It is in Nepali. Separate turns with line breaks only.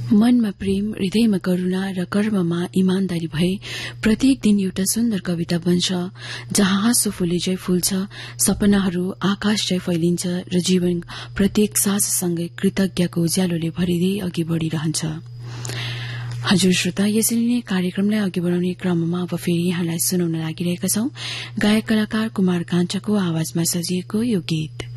मनमा प्रेम, हृदयमा करूणा र कर्ममा इमानदारी भए प्रत्येक दिन एउटा सुन्दर कविता बन्छ, जहाँ हाँसो फूले जय फूल्छ, सपनाहरू आकाश जय फैलिन्छ र जीवन प्रत्येक साससँगै कृतज्ञको उज्यालोले भरिँदै अघि बढ़िरहन्छ। हजुर श्रोता, यसरी नै कार्यक्रमलाई अघि बढ़ाउने क्रममा अब फेरि यहाँलाई सुनाउन लागिरहेका छौं गायक कलाकार कुमार कान्छाको आवाजमा सजिएको यो गीत।